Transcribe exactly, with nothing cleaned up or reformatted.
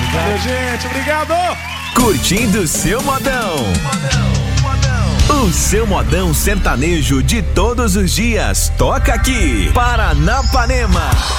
Valeu, gente. Obrigado. Curtindo seu modão. O seu modão sertanejo de todos os dias toca aqui, Paranapanema.